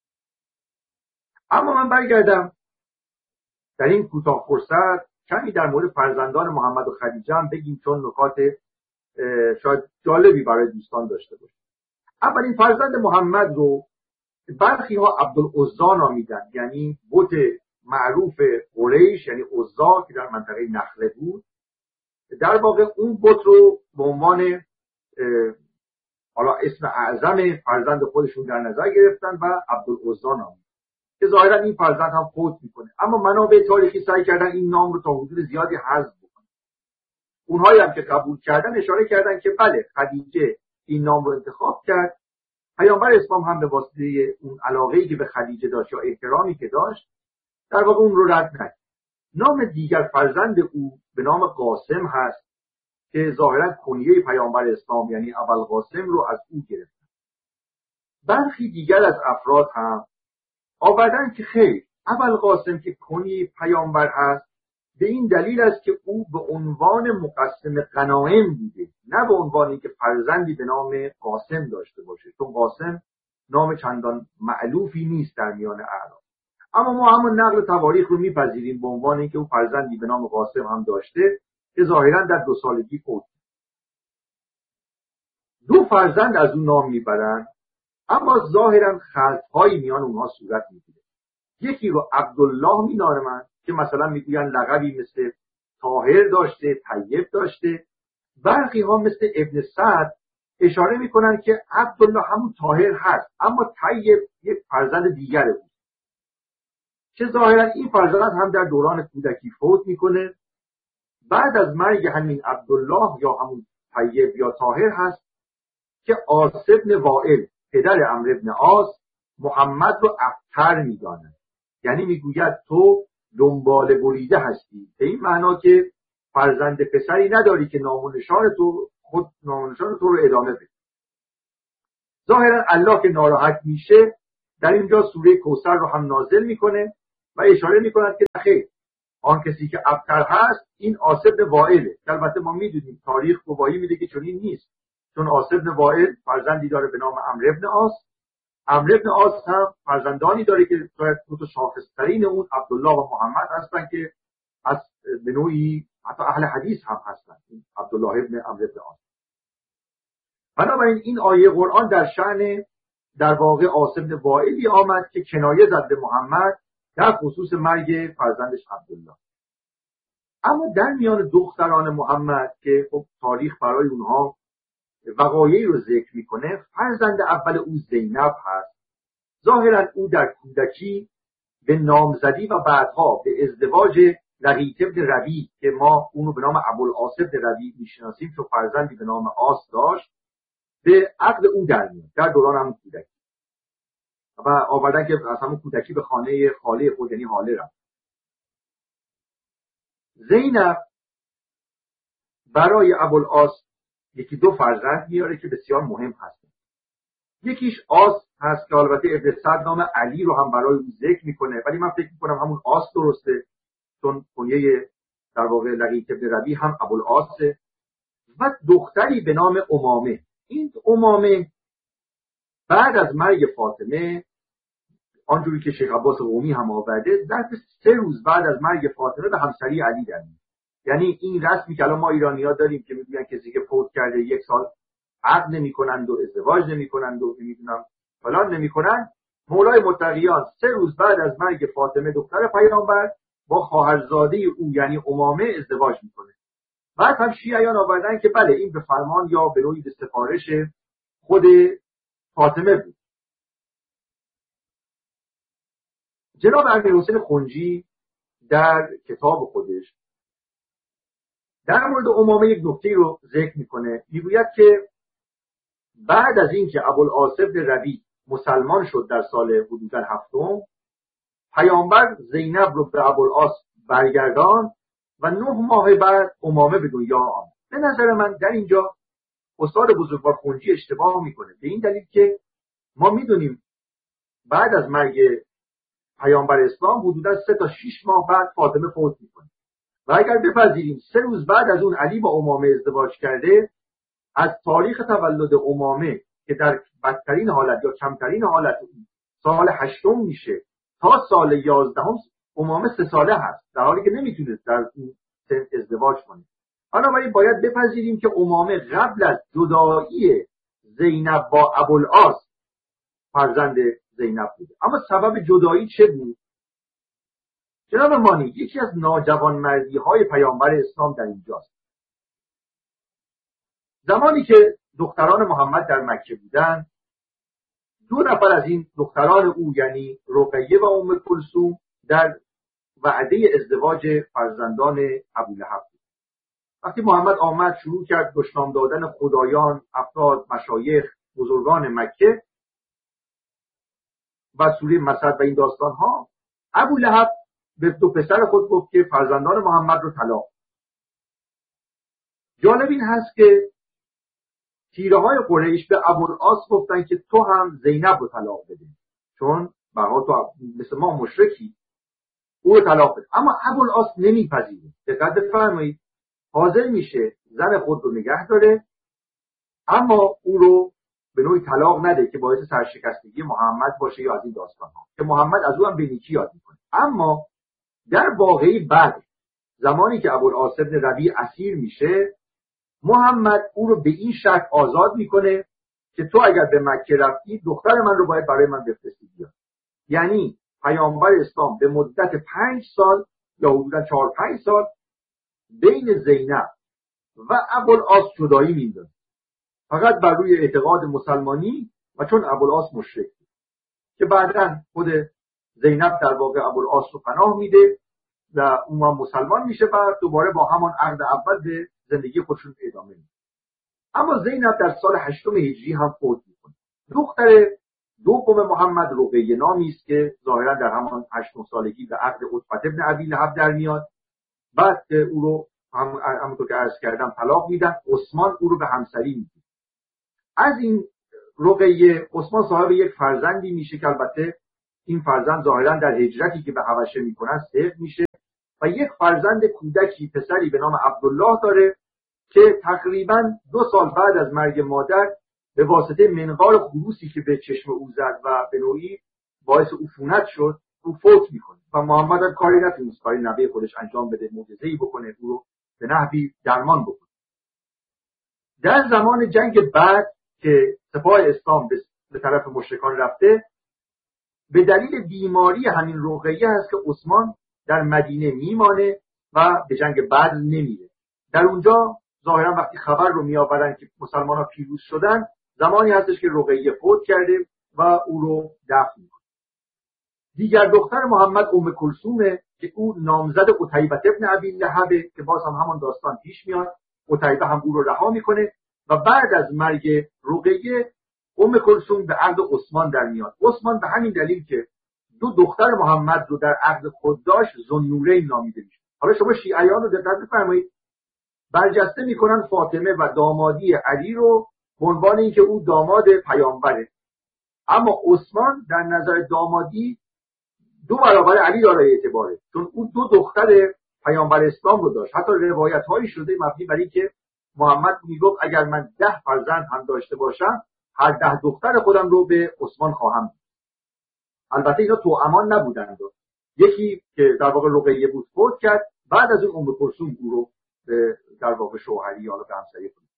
اما من برگردم در این کوتاه فرصت کمی در مورد فرزندان محمد و خدیجه هم بگیم چون نکات شاید جالبی برای دوستان داشته باشه. اولین فرزند محمد رو برخی ها عبدالعزا نامیدن، یعنی بت معروف قریش یعنی عزا که در منطقه نخله بود. در واقع اون بت رو به عنوان حالا اسم اعظم فرزند خودشون در نظر گرفتن و عبدالعزا نامیدن که ظاهرا این فرزند هم فوت میکنه، اما منابع تاریخی سعی کردن این نام رو تا حدود زیادی حذف بکنن. اونهایی هم که قبول کردن اشاره کردن که بله خدیجه این نام رو انتخاب کرد. پیامبر اسلام هم به واسطه اون علاقه‌ای که به خدیجه داشت یا احترامی که داشت در واقع اون رو رد نکرد. نام دیگر فرزند او به نام قاسم هست که ظاهرا کنیه پیامبر اسلام یعنی ابوالقاسم رو از او گرفتن. برخی دیگر از افراد هم آوردن که خیر ابوالقاسم که کنیه پیامبر هست به این دلیل است که او به عنوان مقسم غنایم بوده، نه به عنوان اینکه فرزندی به نام قاسم داشته باشه، چون قاسم نام چندان مألوفی نیست در میان اعراب. اما ما همون نقل تواریخ رو میپذیریم به عنوان اینکه او فرزندی به نام قاسم هم داشته که ظاهرا در دو سالگی فوت. دو فرزند از اون نام میبرن اما ظاهرا خلط‌هایی میان اونها صورت میگیره. یکی رو عبدالله مینامن که مثلا میگوین لقبی مثل طاهر داشته، طیب داشته. برخی ها مثل ابن سعد اشاره میکنن که عبدالله همون طاهر هست اما طیب یک فرزند دیگره بود که ظاهرا این فرزند هم در دوران کودکی فوت میکنه. بعد از مرگ همین عبدالله یا همون طیب یا طاهر هست که عاص بن وائل پدر عمرو بن عاص محمد رو ابتر میدانه، یعنی میگوید تو دنبال بریده هستی، به این معنا که فرزند پسری نداری که نام و نشان تو خود نام و نشان تو رو ادامه بده. ظاهرا الله که ناراحت میشه در اینجا سوره کوثر رو هم نازل میکنه و اشاره میکنند که خیر، آن کسی که ابتر هست این عاص بن وائله. البته ما میدونیم تاریخ گواهی میده که چنین نیست، چون عاص بن وائل فرزندی داره به نام عمرو بن عاص. عمرو بن عاص هم فرزندانی داره که دو تا شاخص‌ترین اون عبدالله و محمد هستن که از به نوعی حتی اهل حدیث هم هستن، عبدالله ابن عمرو بن عاص. بنابراین این آیه قرآن در شأن در واقع عاص بن وائلی آمد که کنایه زد به محمد در خصوص مرگ فرزندش عبدالله. اما در میان دختران محمد که خب تاریخ برای اونها وقایعی رو ذکر میکنه، فرزند اول او زینب هست. ظاهرا او در کودکی به نامزدی و بعدها به ازدواج لقیط بن ربیع که ما اونو به نام ابوالعاص بن ربیع میشناسیم چون فرزندی به نام عاص داشت، به عقد او در میاد در دوران هم کودکی و آوردن که از همون کودکی به خانه خاله خود یعنی حاله رفت. زینب برای ابوالعاص یکی دو فرزند میاره که بسیار مهم هستن. یکیش عاص هست که البته ابن سعد نام علی رو هم برای او ذکر میکنه، ولی من فکر میکنم همون عاص درسته چون کنیه در واقع لقیط بن ربیع هم ابوالعاصه. و دختری به نام امامه. این امامه بعد از مرگ فاطمه، آنجوری که شیخ عباس قمی هم آورده، ظرف سه روز بعد از مرگ فاطمه به همسری علی در میاد. یعنی این رسمی که الان ما ایرانی‌ها داریم که میگن کسی که فوت کرده یک سال عقد نمی‌کنند و ازدواج نمی‌کنند و نمی‌دونم فلان نمی‌کنند، مولای متقیان سه روز بعد از مرگ فاطمه دختر پیامبر با خواهرزاده او یعنی امامه ازدواج می‌کنه. بعد هم شیعیان آوردن که بله این به فرمان یا به نوعی به سفارش خود فاطمه بود. جناب امیرحسین خنجی در کتاب خودش در مورد امامه یک نکته رو ذکر میکنه. میگوید که بعد از اینکه ابوالعاص بن ربیع مسلمان شد در سال حدوداً هفتم، پیامبر زینب رو به ابوالعاص برگردان و نه ماه بعد امامه به دنیا آمد. به نظر من در اینجا استاد بزرگوار خنجی اشتباه میکنه، به این دلیل که ما میدونیم بعد از مرگ پیامبر اسلام حدوداً سه تا شش ماه بعد فاطمه فوت میکنه و اگر بپذیریم سه روز بعد از اون علی با امامه ازدواج کرده، از تاریخ تولد امامه که در بدترین حالت یا کمترین حالت سال هشتم میشه تا سال یازدهم امامه سه ساله هست، در حالی که نمیتونه در این سن ازدواج کنه. بنابراین باید بپذیریم که امامه قبل از جدایی زینب با ابوالعاص فرزند زینب بوده. اما سبب جدایی چه بود؟ جناب مانی، یکی از ناجوانمردی های پیامبر اسلام در اینجاست. زمانی که دختران محمد در مکه بودن، دو نفر از این دختران او یعنی رقیه و ام کلثوم در وعده ازدواج فرزندان ابولهب بود. وقتی محمد آمد شروع کرد دشنام دادن خدایان، افراد، مشایخ، بزرگان مکه و سوره مسد و این داستان ها، ابولهب به دو پسر خود گفت که فرزندان محمد رو طلاق. جالب این هست که تیره های قریش به ابوالعاص گفتن که تو هم زینب رو طلاق بده، چون برها تو مثل ما مشرکی، او رو طلاق بده. اما ابوالعاص نمیپذیره. دقت بفرمایید، حاضر میشه زن خود رو نگه داره اما او رو به نوعی طلاق نده که باعث سرشکستگی محمد باشه یا از این داستان ها که محمد از او هم به نیکی یاد میکنه. اما در واقعی بعد زمانی که ابوالعاص بن ربیع اسیر میشه، محمد او رو به این شرط آزاد میکنه که تو اگر به مکه رفتی دختر من رو باید برای من بفرستی بیاد. یعنی پیامبر اسلام به مدت پنج سال یا حدودا چهار پنج سال بین زینب و ابوالعاص جدایی میندازه، فقط بر روی اعتقاد مسلمانی و چون ابوالعاص مشرک بود که بعداً خود زینب در واقع ابوالعاص رو پناه میده و اون هم مسلمان میشه و دوباره با همان عقد اول به زندگی خودشون ادامه میده. اما زینب در سال هشتم هجری هم فوت میکنه. دختر دوم محمد رقیه نامی است که ظاهرا در همان هشتم سالگی به عقد عتبه بن ابی لهب در میاد. بعد او رو هم همونطور که عرض کردم طلاق میدن. عثمان او رو به همسری میده. از این رقیه عثمان صاحب یک فرزندی میشه که البته این فرزند ظاهرا در هجرتی که به حبشه میکنن سقط میشه و یک فرزند کودکی پسری به نام عبدالله داره که تقریبا دو سال بعد از مرگ مادر به واسطه منقار خروسی که به چشم او زد و به نوعی باعث عفونت شد او فوت میکنه و محمد هم کاری نتونست کاری نبی خودش انجام بده، معجزه‌ای بکنه، او رو به نحوی درمان بکنه. در زمان جنگ بعد که سپاه اسلام به طرف مشرکان رفته، به دلیل بیماری همین رقیه هست که عثمان در مدینه میمانه و به جنگ بدر نمیره. در اونجا ظاهرا وقتی خبر رو میآورن که مسلمان ها پیروز شدن، زمانی هستش که رقیه فوت کرده و او رو دفن میکنه. دیگر دختر محمد ام کلثومه که او نامزد قتیبه ابن ابی لهب که باز هم همان داستان پیش میاد. قتیبه هم او رو رها میکنه و بعد از مرگ رقیه ام کلثوم به عهد عثمان در میاد. عثمان به همین دلیل که دو دختر محمد رو در عهد خود داشت ذوالنورین نامیده میشه. حالا شما شیعیان رو دقت بفرمایید، برجسته میکنن فاطمه و دامادی علی رو به عنوان اینکه او داماد پیامبره، اما عثمان در نظر دامادی دو برابر علی دارای اعتباره، چون او دو دختر پیامبر اسلام رو داشت. حتی روایت هایی شده مبنی بر اینکه محمد میگفت اگر من ده فرزند هم داشته باشم هر ده دختر خودم رو به عثمان خواهم. البته اینا توامان نبودند، یکی که در واقع رقیه بود فوت کرد، بعد از اون ام کلثوم او رو در واقع شوهری یا به همسایه کنید.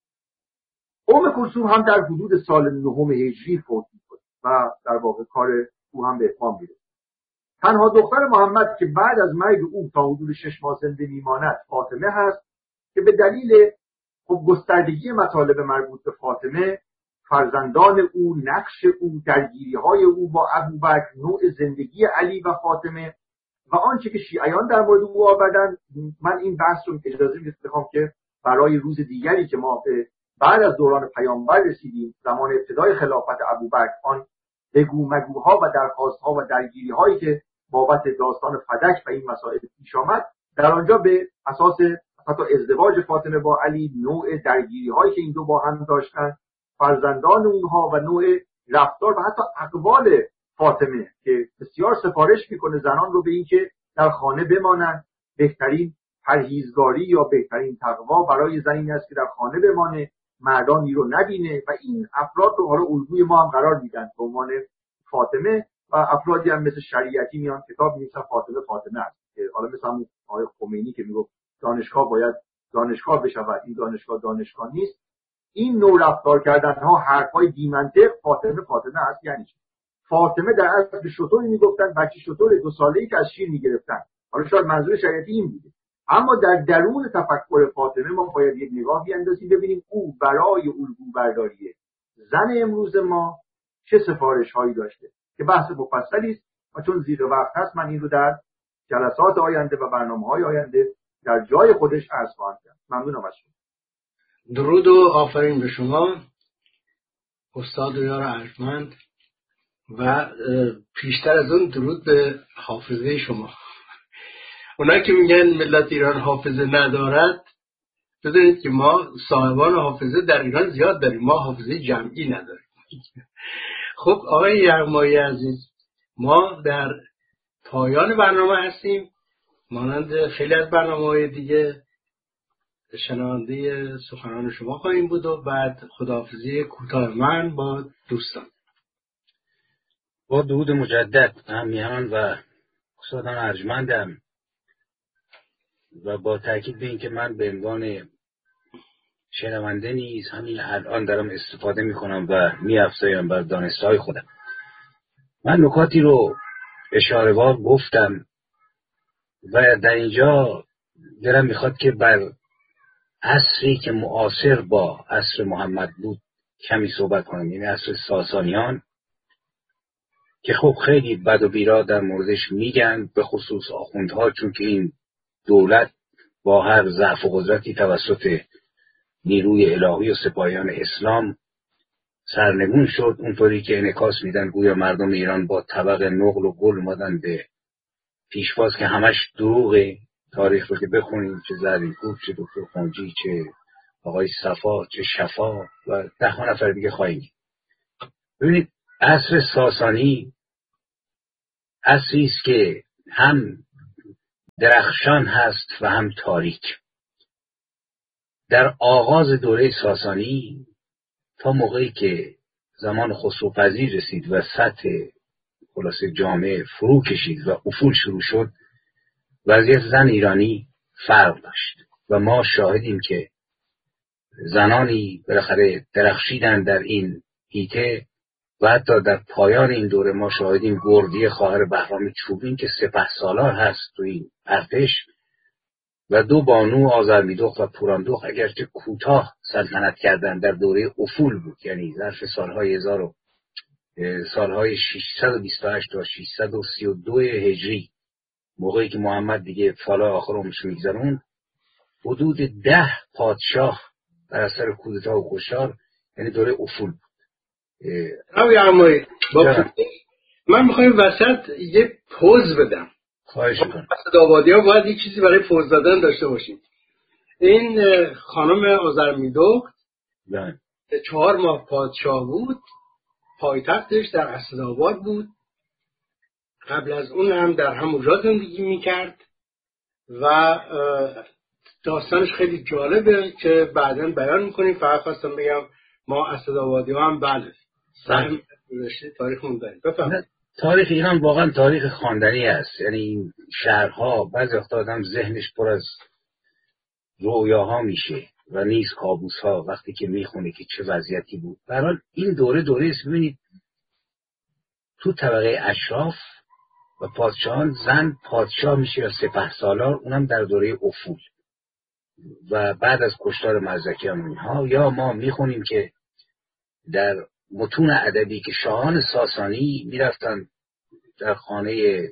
ام کلثوم هم در حدود سال نهم هجری فوت می‌کنه و در واقع کار او هم به اتمام میره. تنها دختر محمد که بعد از مرگ او تا حدود شش ماه زنده میماند فاطمه هست که به دلیل خب گستردگی مطالب مربوط به فاطمه، فرزندان او، نقش او، درگیری‌های او با ابوبکر، نوع زندگی علی و فاطمه و آنچه که شیعیان در مورد او آوردن، من این بحث رو اجازه میدم بخوام که برای روز دیگری که ما به بعد از دوران پیامبر رسیدیم، زمان ابتدای خلافت ابوبکر، آن بگو مگوها و درخواست‌ها و درگیری‌هایی که بابت داستان فدک و این مسائل پیش آمد، در آنجا به اساس حتی ازدواج فاطمه با علی، نوع درگیری‌هایی که این دو با هم داشتن، فرزندان اونها و نوع رفتار و حتی اقوال فاطمه که بسیار سفارش میکنه زنان رو به این که در خانه بمانند. بهترین پرهیزگاری یا بهترین تقوا برای زن این است که در خانه بمانه، مردانی رو نبینه و این افراد رو حالا الگوی ما هم قرار میدن به عنوان فاطمه و افرادی هم مثل شریعتی میان کتاب می‌نویسن فاطمه فاطمه است که حالا مثل همون آقای خمینی که میگفت دانشگاه باید دانشگاه بشود، این دانشگاه دانشگاه نیست. این نوع رفتار کردن ها، حرفای بی منطق، فاطمه فاطمه هست. یعنی چی؟ فاطمه در اصل به شطوری میگفتن بچه شطور دو ساله‌ای که از شیر میگرفتن. حالا شاید منظور شریعتی این بوده، اما در درون تفکر فاطمه ما باید یک نگاه بیاندازیم ببینیم او برای الگو برداری زن امروز ما چه سفارش هایی داشته که بحث مفصلی است و چون زیر وقت هست من این رو در جلسات آینده و برنامه‌های آینده در جای خودش عرض خواهم کرد. ممنونم از شما. درود و آفرین به شما استاد و یار ارجمند و پیشتر از اون درود به حافظه شما. اونایی که میگن ملت ایران حافظه ندارد، بدونید که ما صاحبان حافظه در ایران زیاد داریم، ما حافظه جمعی نداریم. خب آقای یغمایی عزیز، ما در پایان برنامه هستیم. مانند خیلی از برنامه‌های دیگه شنونده سخنان شما خواهیم بود و بعد خداحافظی کوتاه من با دوستان. با درود مجدد همیهان و استادان ارجمندم و با تاکید به این که من به عنوان شنونده نیز همین الان دارم استفاده میکنم و میافزایم بر دانش‌های خودم. من نکاتی رو اشاره‌وار گفتم و در اینجا دلم میخواد که بر عصری که معاصر با عصر محمد بود کمی صحبت کنم، یعنی عصر ساسانیان که خب خیلی بد و بیرا در موردش میگن، به خصوص آخوندها، چون که این دولت با هر ضعف و قدرتی توسط نیروی الهی و سپاهیان اسلام سرنگون شد، اونطوری که انعکاس میدن گویا مردم ایران با طبق نقل و گل اومدن به پیشواز که همش دروغه. تاریخ رو که بخونیم، چه زرینکوب، چه دکتر خونجی، چه آقای صفا، چه شفا و ده ها نفر دیگه خواهیم. ببینید عصر ساسانی عصری است که هم درخشان هست و هم تاریک. در آغاز دوره ساسانی تا موقعی که زمان خسروپذیر رسید و سطح خلاصه جامعه فرو کشید و افول شروع شد، وضعیت زن ایرانی فرق داشت و ما شاهدیم که زنانی بالاخره درخشیدن در این حیطه و حتی در پایان این دوره ما شاهدیم گردی خواهر بهرام چوبین که سپهسالار هست تو این ارتش و دو بانو آذرمیدخت و پوراندخت اگرچه کوتاه سلطنت کردن در دوره افول بود، یعنی ظرف سالهای هزار و سالهای ششصد و بیست و هشت تا ششصد و سی و دو هجری، موقعی که محمد دیگه فال آخر عمرش میگذرون، حدود ده پادشاه بر اثر کودتا و کشتار، یعنی دوره افول بود. آقای عمایی با من میخوایم وسط یه پوز بدم. خواهش میکنم. اسدآبادی ها باید یه چیزی برای پوز دادن داشته باشیم. این خانم آذرمیدخت چهار ماه پادشاه بود، پایتختش در اسدآباد بود، قبل از اون هم در همونجا زندگی میکرد و داستانش خیلی جالبه که بعداً بیان میکنیم. فقط خواستم بگم ما اسدآبادی ها هم بله سهم تاریخمون داریم. بفرمایید. تاریخ ایران واقعا تاریخ خواندنی است، یعنی این شهرها بعضی وقتا آدم ذهنش پر از رویاها میشه و نیز کابوسها وقتی که میخونه که چه وضعیتی بود. به هر حال این دوره دوره است. ببینید تو طبقه اشراف و پادشاهان زن پادشاه میشه یا سپهسالار، اونم در دوره افول و بعد از کشتار مزدکیان اینها. یا ما میخونیم که در متون ادبی که شاهان ساسانی میرفتن در خانه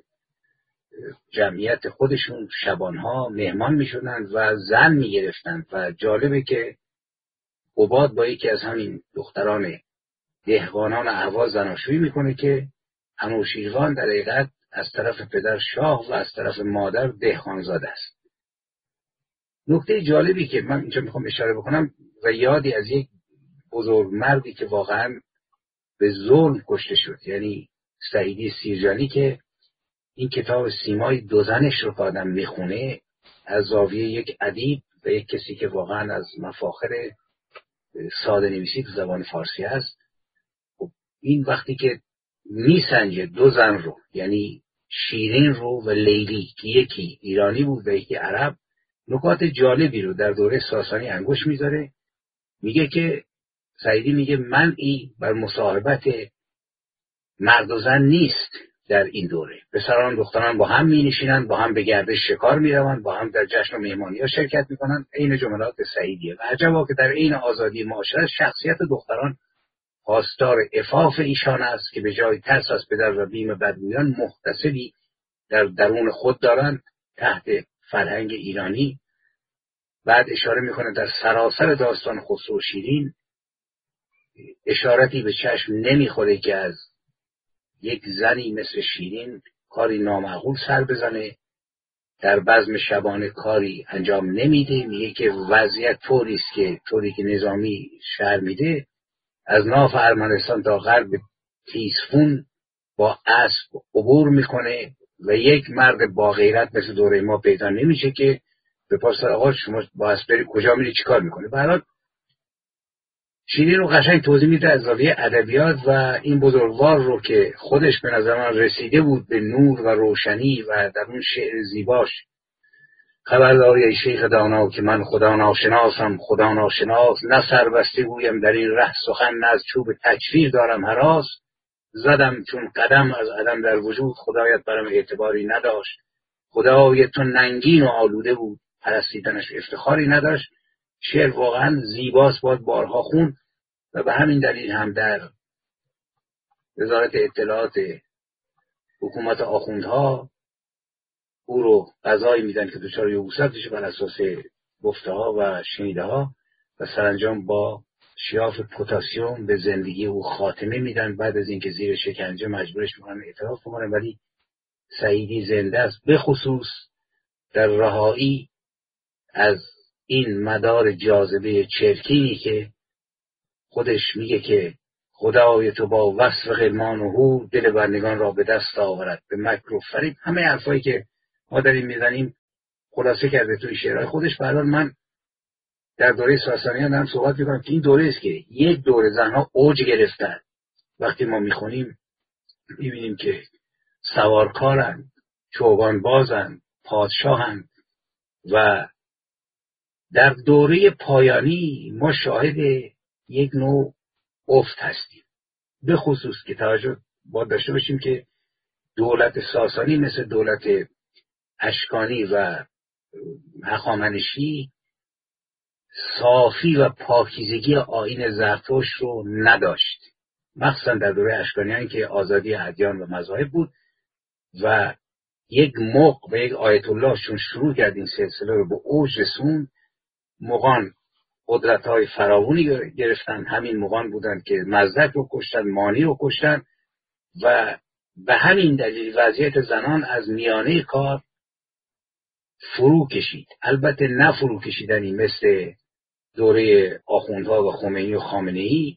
جمعیت خودشون شبانها مهمان میشدن و زن میگرفتن و جالبه که قباد با یکی از همین دختران دهقانان اهواز زناشویی میکنه که انوشیروان در حقیقت از طرف پدر شاه و از طرف مادر دهقانزاده است. نکته جالبی که من اینجا میخوام اشاره بکنم و یادی از یک بزرگ مردی که واقعا به ظلم کشته شد، یعنی سعیدی سیرجانی، که این کتاب سیمای دو زنش رو که آدم میخونه از زاویه یک ادیب و یک کسی که واقعا از مفاخر ساده نویسی تو زبان فارسی هست، این وقتی که میسنجه دو زن رو، یعنی شیرین رو و لیلی که یکی ایرانی بود و یکی عرب، نکات جالبی رو در دوره ساسانی انگوش میذاره. میگه که سعیدی میگه منعی بر مصاحبت مرد و زن نیست در این دوره. پسران دختران با هم می نشینند، با هم به گردش شکار می روند، با هم در جشن و مهمانی ها شرکت می کنند. این جملات سعیدیه و عجبا که در این آزادی معاشرت شخصیت دختران خواستار عفاف ایشان است که به جای ترس از پدر و بیم بدگویان محتسبی در درون خود دارند تحت فرهنگ ایرانی. بعد اشاره میکنه در سراسر داستان خسرو و شیرین اشارتی به چشم نمیخوره که از یک زنی مثل شیرین کاری نامعقول سر بزنه، در بزم شبانه کاری انجام نمیده. میگه که وضعیت طوری است که طوری که نظامی شهر میده از ناف ارمنستان تا غرب تیسفون با اسب عبور میکنه و یک مرد با غیرت مثل دوره ما پیدا نمیشه که به پاس آقا شما با اسب بری کجا میری چیکار میکنه. به هر حال شیرین رو قشنگ توضیح میده از زاویه ادبیات و این بزرگوار رو که خودش به نظر من رسیده بود به نور و روشنی و در اون شعر زیباش خبرداری ای شیخ دانا که من خدا ناشناسم، خدا ناشناس، نه سربسته گویم در این ره سخن، نه از چوب تکفیر دارم هراس، زدم چون قدم از عدم در وجود، خدایت برم اعتباری نداشت، خدای تو ننگین و آلوده بود، پرستیدنش افتخاری نداشت. شعر واقعا زیباست، باید بارها خون و به همین دلیل هم در وزارت اطلاعات حکومت آخوندها او رو قضایی میدن که دچار یبوست بشه بر اساس گفته ها و شنیده ها و سرانجام با شیاف پتاسیم به زندگی او خاتمه میدن. بعد از اینکه زیر شکنجه مجبورش میکنن اعتراف کنه، ولی سعیدی زنده است، به خصوص در رهایی از این مدار جاذبه چرکینی که خودش میگه که خدای تو با وصف غلمان و هور دل بندگان را به دست آورد، به مکر و فریب. همه حرفایی که ما داریم میزنیم خلاصه کرده توی شعرهای خودش. برحال من در دوره ساسانیان دارم صحبت میکنم که این دوره است که یک دوره زنها اوج گرفتن. وقتی ما میخونیم میبینیم که سوارکارن، چوگان بازن، پادشاهن و در دوره پایانی ما شاهد یک نوع افت هستیم. به خصوص که توجه باید داشته باشیم که دولت ساسانی مثل دولت اشکانی و هخامنشی صافی و پاکیزگی آیین زرتشت رو نداشت، مخصوصا در دوره اشکانیان که آزادی ادیان و مذاهب بود و یک مغ و یک آیت الله چون شروع کرد این سلسله رو به اوج رسوند. مغان قدرت‌های فراوانی گرفتن، همین مغان بودن که مزدک رو کشتن، مانی رو کشتن و به همین دلیل وضعیت زنان از میانه کار فرو کشید. البته نه فرو کشیدنی مثل دوره آخوندها و خمینی و خامنه‌ای.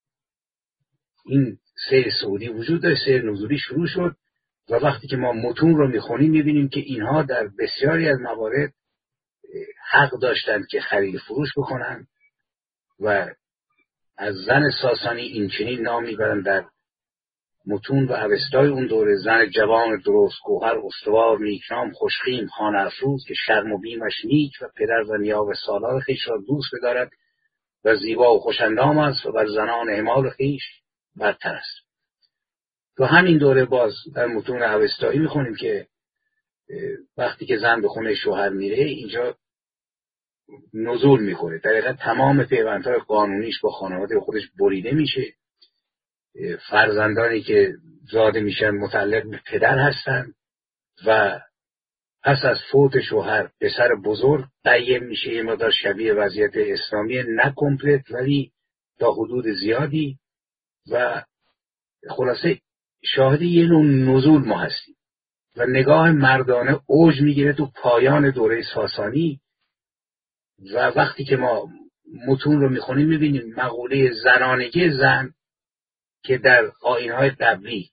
این سیر صعودی وجود داشت، سیر نزولی شروع شد و وقتی که ما متون رو میخونیم میبینیم که اینها در بسیاری از موارد حق داشتند که خرید فروش بکنن و از زن ساسانی این چنین نام میبرن در متون و اوستای اون دوره: زن جوان درست گوهر استوار نیکنام خوشخیم خانه افروز که شرم و بیمش نیک و پدر و نیاب سالار خویش را دوست بدارد و زیبا و خوشندام است و بر زنان اعمال خویش برتر است. تو همین دوره باز در متون اوستایی میخونیم که وقتی که زن به خونه شوهر میره اینجا نزول میخوره، در حقیقت تمام پیوندهای قانونیش با خانواده خودش بریده میشه. فرزندانی که زاده میشن متعلق به پدر هستن و پس از فوت شوهر پسر بزرگ قیم میشه. یه مقدار شبیه وضعیت اسلامی، نه کمپلت ولی تا حدود زیادی. و خلاصه شاهد یه نوع نزول ما هستیم و نگاه مردانه اوج میگیره تو پایان دوره ساسانی. و وقتی که ما متون رو میخونیم میبینیم مقوله زنانگی زن که در آیین‌های قبلی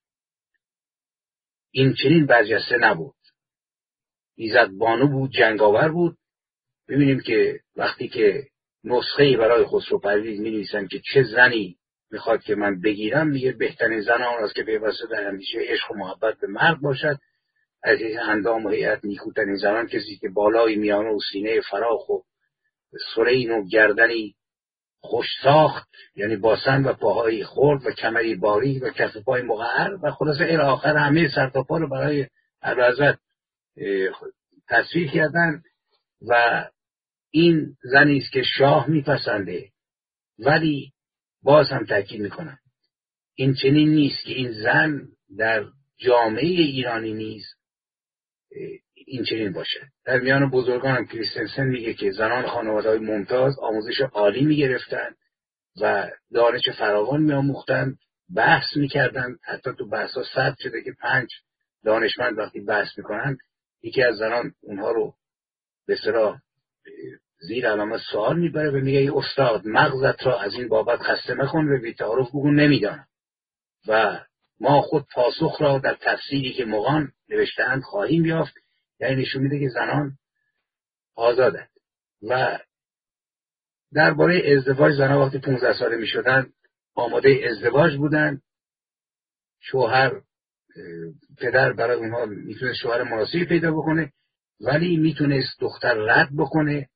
این چنین برجسته نبود، ایزد بانو بود، جنگاور بود. ببینیم که وقتی که نسخه‌ای برای خسرو پرویز می‌نویسن که چه زنی میخواد که من بگیرم، میگه بهترین زن آن است که پیوسته در اندیشه عشق و محبت به مرد باشد. از این اندام و هیئت نیکوترین زنان کسی که بالای میانه و سینه فراخ و سرین و گردنی خوش ساخت، یعنی باسن و پاهای خرد و کمری باریک و کف پای مقعر و خلاصه الی آخر همه سر تا پا رو برای اعلیحضرت تصویر کردن. و این زنی است که شاه میپسنده. ولی باز هم تاکید میکنم این چنین نیست که این زن در جامعه ایرانی نیز این چنین باشد. در میان بزرگان هم کریستنسن میگه که زنان خانواده‌های ممتاز آموزش عالی میگرفتن و دانش فراوان میآموختند، بحث میکردند. حتی تو بحثا ثبت شده که پنج دانشمند وقتی بحث میکنن یکی از زنان اونها رو به اصطلاح زیر علامت سوال میبره و میگه ای استاد مغزت را از این بابت خسته مکن و بی تعارف بگو نمیدانم. و ما خود پاسخ را در تفسیری که مغان نوشته‌اند خواهیم یافت. یعنی نشون میده که زنان آزادند. و درباره ازدواج زنان وقتی پونزده ساله میشدن آماده ازدواج بودن. شوهر پدر برای اونها میتونست شوهر مناسبی پیدا بکنه ولی میتونست دختر رد بکنه.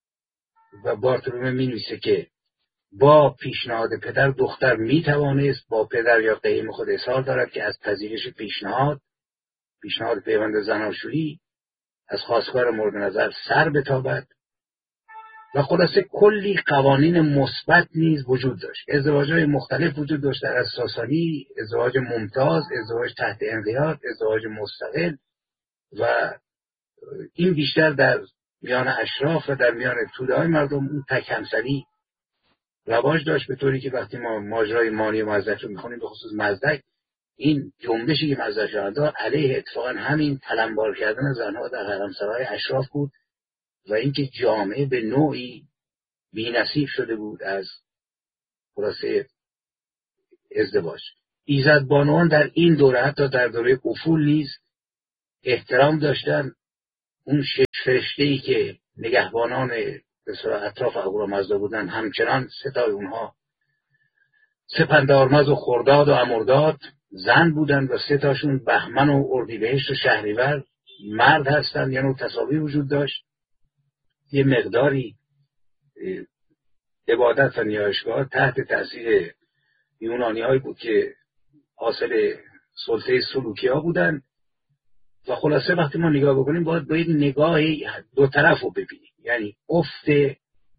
و بارتولومه مینویسه که با پیشنهاد پدر دختر میتوانست با پدر یا قیم خود اصرار دارد که از پذیرش پیشنهاد پیشنهاد پیوند زناشویی از خواستگار مورد نظر سر بتابد. و خلاصه کلی قوانین مثبت نیز وجود داشت. ازدواج‌های مختلف وجود داشت در عصر ساسانی: ازدواج ممتاز، ازدواج تحت انقیاد، ازدواج مستقل. و این بیشتر در میان اشراف و در میان توده‌های مردم اون تک همسری رواج داشت، به طوری که وقتی ما ماجرای مانی و مزدک رو می‌خونیم، به خصوص مزدک، این جنبشی که مزدک داشت علیه اتفاقا همین تلمبار کردن زنها در حرمسرای اشراف بود و اینکه جامعه به نوعی بی‌نصیب شده بود از خلاصه ازدواج. ایزدبانوان در این دوره حتی در دوره افول نیز احترام داشتن. اون شش فرشته‌ای که نگهبانان به صورت اطراف اهورامزدا بودن همچنان ستای اونها سپندارمز و خرداد و امرداد زن بودن و سه تاشون بهمن و اردیبهشت و شهریور مرد هستن. یعنی تساوی وجود داشت. یه مقداری عبادت و نیایشگاه تحت تاثیر یونانی هایی بود که حاصل سلطه سلوکی ها بودن و خلاصه وقتی ما نگاه بکنیم باید باید نگاه دو طرف رو ببینیم. یعنی افت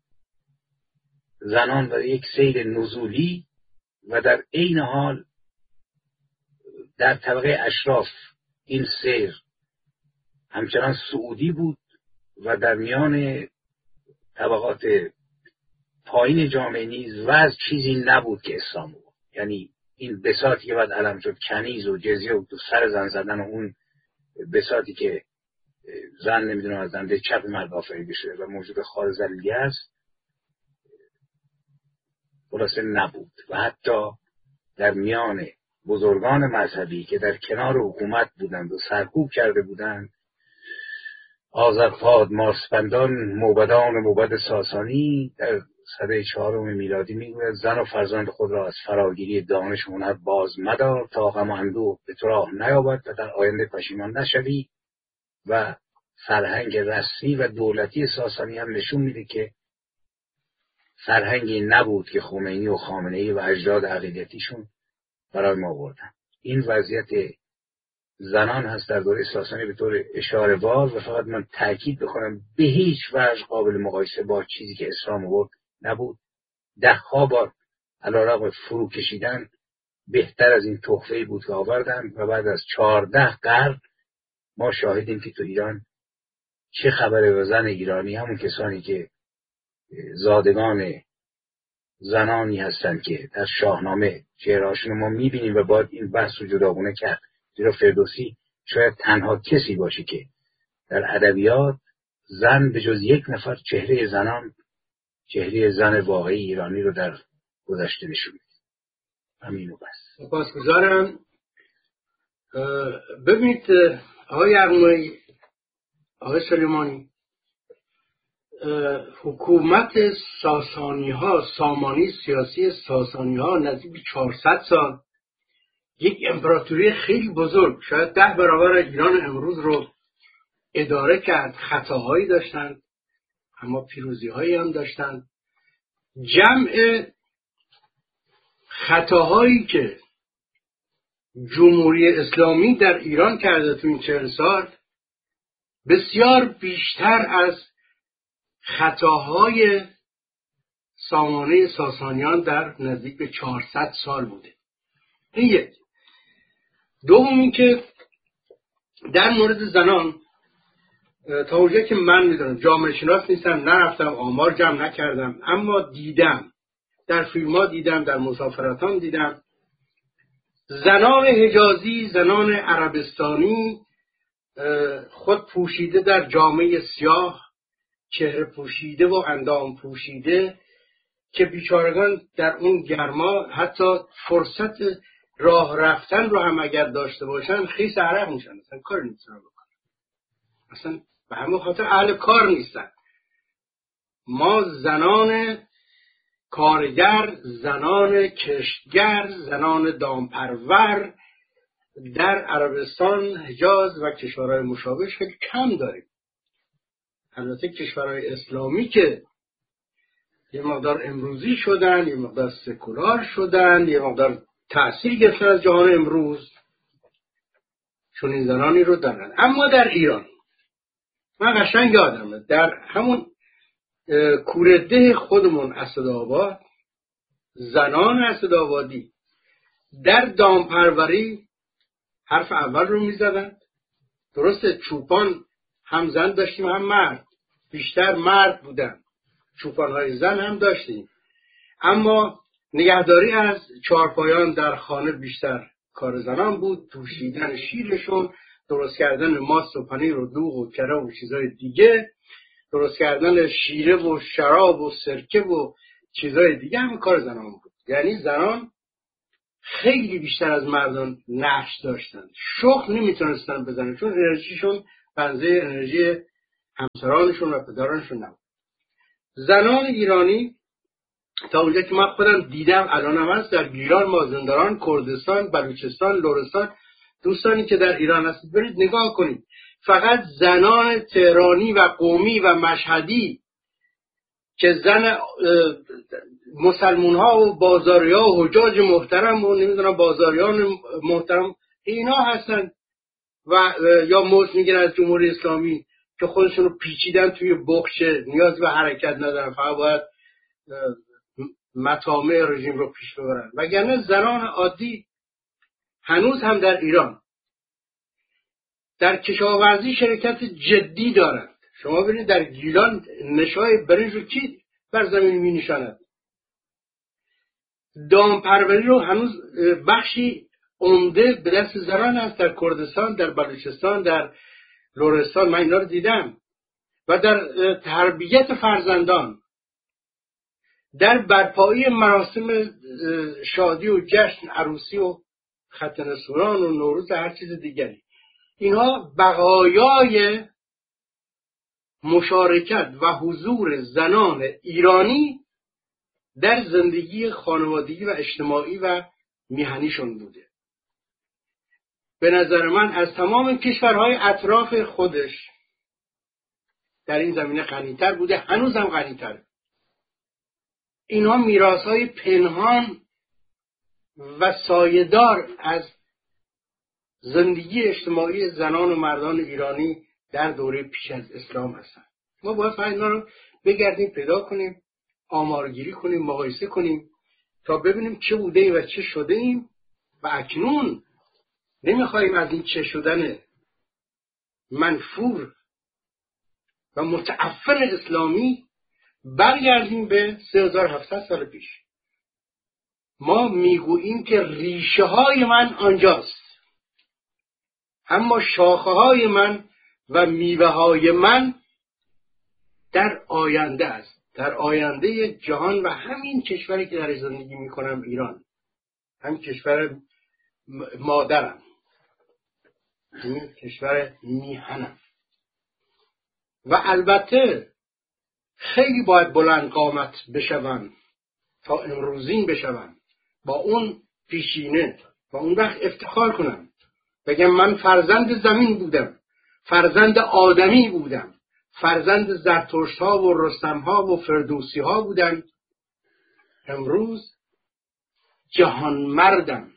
زنان و یک سیر نزولی و در عین حال در طبقه اشراف این سیر همچنان صعودی بود و در میان طبقات پایین جامعه نیز وضع چیزی نبود که اسلام بود. یعنی این بساطی که بعد علم شد، کنیز و جزیه و سر زن زدن و اون بساطی که زن نمیدونم از دنده چپ مرد آفریده شده و موجود خار ذلیلی است خلاصه نبود. و حتی در میان بزرگان مذهبی که در کنار حکومت بودند و سرکوب کرده بودند، آذرپاد، مارسپندان، موبدان و موبد ساسانی در سده چهارم میلادی میگوید زن و فرزند خود را از فراگیری دانش هنر باز مدار تا غم و اندوه به تو راه نیابد و در آینده پشیمان نشوی. و فرهنگ رسمی و دولتی ساسانی هم نشون میده که فرهنگی نبود که خمینی و خامنه‌ای و اجداد عقیدتیشون برای ما بردن. این وضعیت زنان هست در دوره ساسانی به طور اشاره وار و فقط من تاکید بکنم به هیچ وجه قابل مقایسه با چیزی که اسلام آورد نبود. ده ها بار علیرغم فرو کشیدن بهتر از این تحفه‌ای بود که آوردن و بعد از چهارده قرن ما شاهدیم که تو ایران چه خبره و زن ایرانی همون کسانی که زادگان زنانی هستند که در شاهنامه چهرهاشون ما میبینیم و باید این بحث رو جداگونه کرد. زیرا فردوسی شاید تنها کسی باشه که در ادبیات زن به جز یک نفر چهره زنان چهره زن واقعی ایرانی رو در گذشته نشون میده. همینو بس. سپاسگزارم. ببینید آقای یغمایی، آقای سلیمانی، حکومت ساسانی ها، سامانی سیاسی ساسانی ها نزدیک به چهارصد سال یک امپراتوری خیلی بزرگ، شاید ده برابر ایران امروز رو اداره کرد. خطاهایی داشتند اما پیروزی هایی هم داشتند. جمع خطاهایی که جمهوری اسلامی در ایران کرده تو این چهل سال بسیار بیشتر از خطاهای سامانه ساسانیان در نزدیک به چهارصد سال بوده. این یک. دوم این که در مورد زنان تا اونجایی که من میدونم، جامعه شناس نیستم، نرفتم آمار جمع نکردم، اما دیدم، در فیلم ها دیدم، در مسافرتان دیدم، زنان حجازی، زنان عربستانی خود پوشیده در جامعه سیاه، چهره پوشیده و اندام پوشیده که بیچارگان در اون گرما حتی فرصت راه رفتن رو هم اگر داشته باشن خیس عرق میشن، اصلا کار نیستن بکنن، اصلا به همه خاطر اهل کار نیستن. ما زنان کارگر، زنان کشتگر، زنان دامپرور در عربستان، حجاز و کشورهای مشابه خیلی کم داریم. البته کشورهای اسلامی که یه مقدار امروزی شدن، یه مقدار سکولار شدن، یه مقدار تأثیر گرفتن از جهان امروز، چون این زنانی رو دارن. اما در ایران من قشنگ یادمه در همون کورده خودمون اسدآباد، زنان اسدآبادی در دامپروری حرف اول رو میزدن. درسته چوپان هم زن داشتیم هم مرد، بیشتر مرد بودن، چوپانهای زن هم داشتیم، اما نگهداری از چهارپایان در خانه بیشتر کار زنان بود. پوشیدن شیرشون، درست کردن ماست و پنیر و دوغ و کره و چیزای دیگه، درست کردن شیره و شراب و سرکه و چیزای دیگه هم کار زنان بود. یعنی زنان خیلی بیشتر از مردان نقش داشتن. شخم نمیتونستن بزنن چون انرژیشون بنزه انرژی همسرانشون و پدرانشون نبود. زنان ایرانی تا اونجا که من خودم دیدم الانم هست در گیلان، مازندران، کردستان، بلوچستان، لرستان، دوستانی که در ایران هستید برید نگاه کنید. فقط زنان تهرانی و قومی و مشهدی که زن مسلمون ها و بازاری ها و حجاج محترم و نمیدونم بازاریان محترم اینا هستن و یا موت میگیرن از جمهوری اسلامی که خودشون رو پیچیدن توی بخچه، نیاز به حرکت ندارن، فقط باید مطامع رژیم رو پیش ببرن. وگرنه زنان عادی هنوز هم در ایران در کشاورزی شرکت جدی دارند. شما ببینید در گیلان نشای برنج رو کی بر زمین می نشاند؟ دامپروری رو هنوز بخشی عمده به دست زنان است. در کردستان، در بلوچستان، در لرستان من اینا رو دیدم. و در تربیت فرزندان، در برپایی مراسم شادی و جشن عروسی و ختنه سوران و نوروز و هر چیز دیگری، اینها بقایای مشارکت و حضور زنان ایرانی در زندگی خانوادگی و اجتماعی و میهنیشون بوده. به نظر من از تمام کشورهای اطراف خودش در این زمینه غنی‌تر بوده، هنوز هم غنی‌تره. اینها میراث‌های پنهان و سایه‌دار از زندگی اجتماعی زنان و مردان ایرانی در دوره پیش از اسلام هستند. ما باید فقط اینا رو بگردیم پیدا کنیم، آمارگیری کنیم، مقایسه کنیم تا ببینیم چه بوده ایم و چه شده ایم و اکنون نمیخوایم از این چه شدن منفور و متعفن اسلامی برگردیم به سه هزار و هفتصد سال پیش. ما میگوییم که ریشه های من آنجاست، اما شاخه های من و میوه های من در آینده است، در آینده جهان و همین کشوری که در زندگی میکنم ایران، همین کشور مادرم، همین کشور میهنم. و البته خیلی باید بلند قامت بشوم تا امروزین بشوم، با اون پیشینه و اون وقت افتخار کنم بگم من فرزند زمین بودم، فرزند آدمی بودم، فرزند زرتشت ها و رستم ها و فردوسی ها بودم. امروز جهان مردم،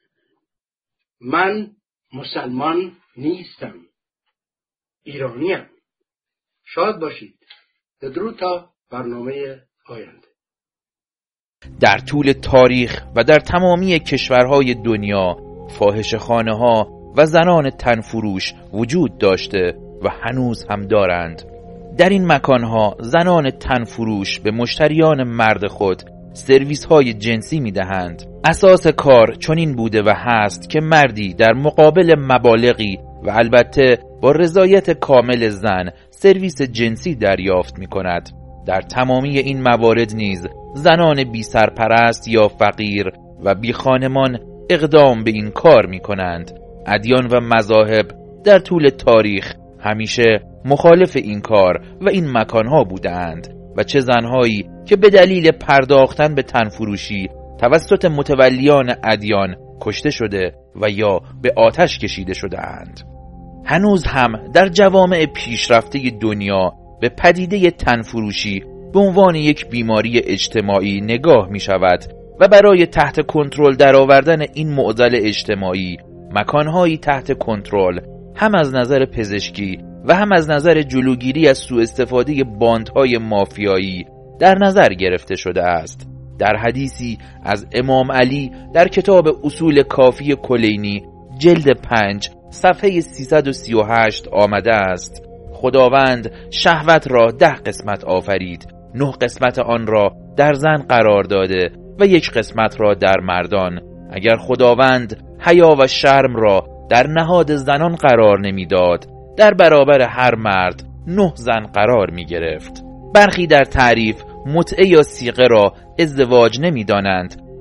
من مسلمان نیستم، ایرانیم. شاد باشید. بدرود تا برنامه آینده. در طول تاریخ و در تمامی کشورهای دنیا فاحشه‌خانه ها و زنان تنفروش وجود داشته و هنوز هم دارند. در این مکانها زنان تنفروش به مشتریان مرد خود سرویس های جنسی می دهند. اساس کار چنین بوده و هست که مردی در مقابل مبالغی و البته با رضایت کامل زن سرویس جنسی دریافت می کند. در تمامی این موارد نیز زنان بی سرپرست یا فقیر و بی خانمان اقدام به این کار می کنند. ادیان و مذاهب در طول تاریخ همیشه مخالف این کار و این مکانها بودند و چه زنهایی که به دلیل پرداختن به تنفروشی توسط متولیان ادیان کشته شده و یا به آتش کشیده شده اند. هنوز هم در جوامع پیشرفته دنیا به پدیده تنفروشی به عنوان یک بیماری اجتماعی نگاه می شود و برای تحت کنترل درآوردن این معضل اجتماعی مکانهایی تحت کنترل هم از نظر پزشکی و هم از نظر جلوگیری از سوء استفاده باندهای مافیایی در نظر گرفته شده است. در حدیثی از امام علی در کتاب اصول کافی کلینی جلد پنج صفحه سیصد و سی و هشت آمده است: خداوند شهوت را ده قسمت آفرید، نه قسمت آن را در زن قرار داده و یک قسمت را در مردان. اگر خداوند حیا و شرم را در نهاد زنان قرار نمیداد، در برابر هر مرد نه زن قرار می گرفت. برخی در تعریف متعه یا صیغه را ازدواج نمی دانند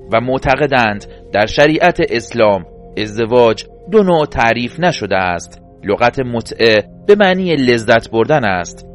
و معتقدند در شریعت اسلام ازدواج دو نوع تعریف نشده است. لغت متعه به معنی لذت بردن است